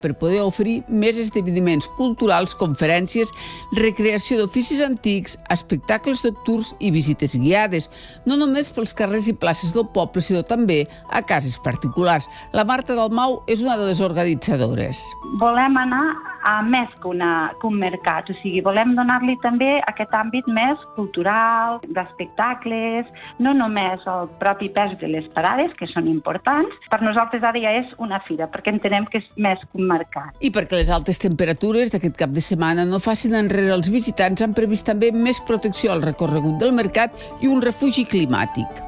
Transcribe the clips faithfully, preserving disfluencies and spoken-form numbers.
per poder oferir més esdeveniments culturals, conferències, recreació d'oficis antics, espectacles nocturns i visites guiades, no només pels carrers i places del poble, sinó també a cases particulars. La Marta Dalmau és una de les organitzadores. Volem anar a més que, una, que un mercat, o sigui, volem donar-li també aquest àmbit més cultural, d'espectacles, no només el propi pes de les parades, que són importants. Per nosaltres ara ja és una fira, perquè entenem que és més que un mercat. I perquè les altes temperatures d'aquest cap de setmana no facin enrere els visitants, han previst també més protecció al recorregut del mercat i un refugi climàtic.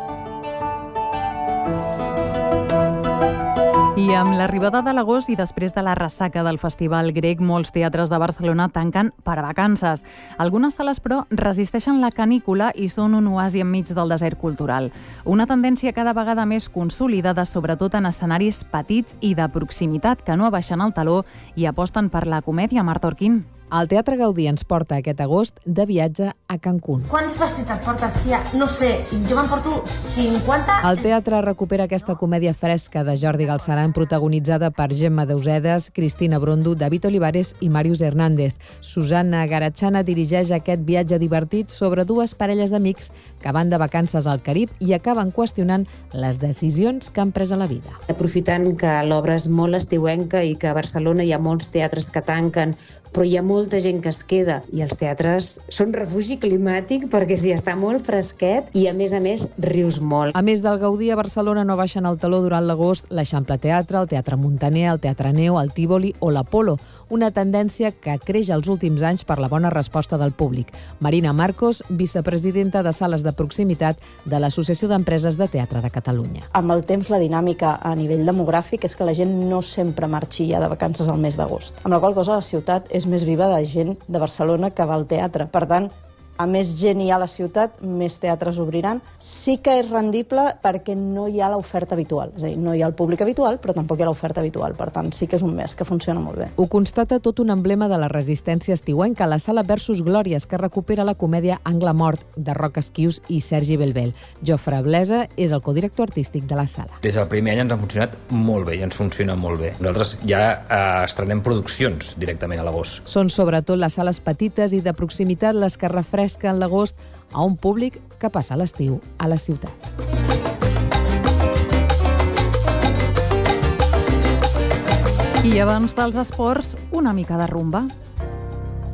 I amb l'arribada de l'agost i després de la ressaca del Festival Grec, molts teatres de Barcelona tanquen per vacances. Algunes sales, però, resisteixen la canícula i són un oasi enmig del desert cultural. Una tendència cada vegada més consolidada, sobretot en escenaris petits i de proximitat, que no abaixen el taló i aposten per la comèdia. Marta Orquín. El Teatre Gaudí ens porta aquest agost de viatge a Cancún. Quants vestits et portes, tia? No sé, jo me'n porto cinquanta... El teatre recupera aquesta comèdia fresca de Jordi Galceran, protagonitzada per Gemma Deusedes, Cristina Brondo, David Olivares i Màrius Hernández. Susanna Garachana dirigeix aquest viatge divertit sobre dues parelles d'amics que van de vacances al Carib i acaben qüestionant les decisions que han pres a la vida. Aprofitant que l'obra és molt estiuenca i que a Barcelona hi ha molts teatres que tanquen, però hi ha molta gent que es queda i els teatres són refugi climàtic perquè s'hi està molt fresquet i, a més a més, rius molt. A més del Gaudí, a Barcelona no baixen el taló durant l'agost l'Eixample Teatre, el Teatre Muntaner, el Teatre Neu, el Tívoli o l'Apolo, una tendència que creix els últims anys per la bona resposta del públic. Marina Marcos, vicepresidenta de Sales de Proximitat de l'Associació d'Empreses de Teatre de Catalunya. Amb el temps, la dinàmica a nivell demogràfic és que la gent no sempre marxi ja de vacances al mes d'agost, amb la qual cosa la ciutat és més viva de gent de Barcelona que va al teatre. Per tant, a més gent hi ha a la ciutat, més teatres obriran. Sí que és rendible perquè no hi ha l'oferta habitual. És a dir, no hi ha el públic habitual, però tampoc hi ha l'oferta habitual. Per tant, sí que és un mes que funciona molt bé. Ho constata tot un emblema de la resistència estiuenca, la Sala Versus Glòries, que recupera la comèdia Angle Mort, de Roc Esquius i Sergi Belbel. Jofre Blesa és el codirector artístic de la sala. Des del primer any ens ha funcionat molt bé i ens funciona molt bé. Nosaltres ja eh, estrenem produccions directament a l'agost. Són sobretot les sales petites i de proximitat les que refresquen en l'agost a un públic que passa l'estiu a la ciutat. I abans dels esports, una mica de rumba.